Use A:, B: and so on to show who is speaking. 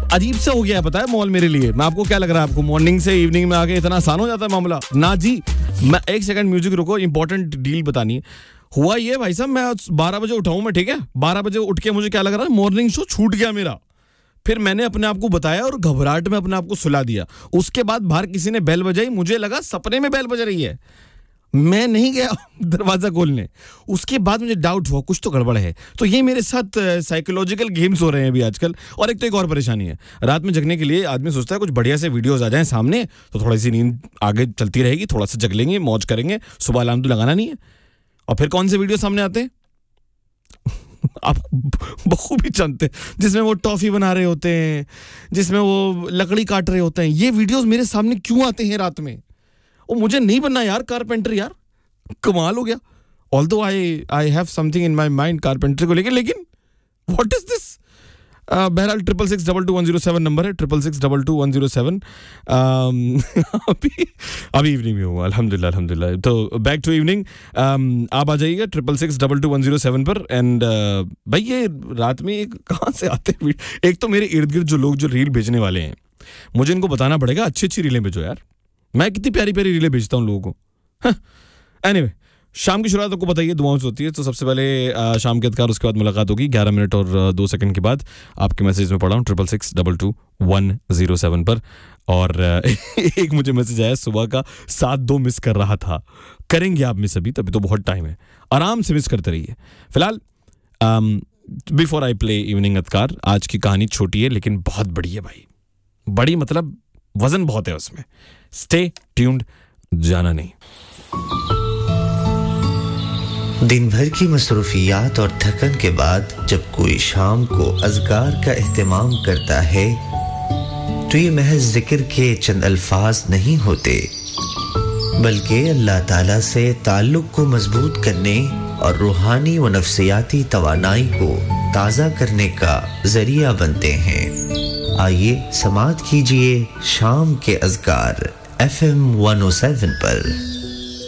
A: अजीब से हो गया है, पता है मॉल मेरे लिए। मैं आपको क्या लग रहा है, आपको मॉर्निंग से इवनिंग में आके इतना आसान हो जाता है मामला? ना जी। मैं एक सेकंड म्यूजिक रुको, इंपॉर्टेंट डील बतानी है। हुआ ये भाई साहब, मैं 12 बजे उठाऊं मैं, ठीक है, 12 बजे उठ के मुझे क्या लग रहा है, मॉर्निंग शो छूट गया मेरा। फिर मैंने अपने आप को बताया और घबराहट में अपने आप को सुला दिया। उसके बाद बाहर किसी ने बेल बजाई, मुझे लगा सपने में बेल बज रही है, मैं नहीं गया दरवाजा खोलने। उसके बाद मुझे डाउट हुआ कुछ तो गड़बड़ है। तो ये मेरे साथ साइकोलॉजिकल गेम्स हो रहे हैं अभी आजकल। और एक और परेशानी है, रात में जगने के लिए आदमी सोचता है कुछ बढ़िया से वीडियोस आ जाएं सामने तो थोड़ी सी नींद आगे चलती रहेगी, थोड़ा सा जग लेंगे, मौज करेंगे, सुबह अलार्म तो लगाना नहीं है। और फिर कौन से वीडियो सामने आते हैं आप बखूबी जानते हैं, जिसमें वो टॉफी बना रहे होते हैं, जिसमें वो लकड़ी काट रहे होते हैं। ये वीडियोस मेरे सामने क्यों आते हैं रात में? वो मुझे नहीं बनना यार कारपेंटर, यार कमाल हो गया। Although I have something in my mind carpenter को लेके, लेकिन व्हाट इज दिस? बहरहाल 66622107 नंबर है, 66622107। अभी इवनिंग में हुआ, अल्हम्दुलिल्लाह। तो बैक टू इवनिंग, आप आ जाइएगा 66622107 पर। एंड भाई ये रात में कहाँ से आते हैं? एक तो मेरे इर्द गिर्द जो लोग जो रील भेजने वाले हैं, मुझे इनको बताना पड़ेगा अच्छी रीलें भेजो यार। मैं कितनी प्यारी रीलें भेजता हूँ लोगों को। एनीवे, शाम की शुरुआत आपको बताइए दुआओं से होती है। तो सबसे पहले शाम के अज़कार, उसके बाद मुलाकात होगी 11 मिनट और 2 सेकंड के बाद। आपके मैसेज में पढ़ा हूँ 66622107 पर। और एक मुझे मैसेज आया सुबह का, 7-2 मिस कर रहा था। करेंगे आप मिस अभी, तभी तो बहुत टाइम है, आराम से मिस करते रहिए। फिलहाल बिफोर आई प्ले इवनिंग अज़कार, आज की कहानी छोटी है लेकिन बहुत बड़ी है भाई। बड़ी मतलब वजन बहुत है उसमें। स्टे ट्यून्ड, जाना नहीं।
B: दिन भर की मसरूफियात और थकन के बाद जब कोई शाम को अज़कार का एहतमाम करता है तो ये महज जिक्र के चंद अल्फाज नहीं होते, बल्कि अल्लाह ताला से ताल्लुक़ को मजबूत करने और रूहानी व नफ्सियाती तवानाई को ताज़ा करने का ज़रिया बनते हैं। आइए समाअत कीजिए शाम के अज़कार FM 107 पर।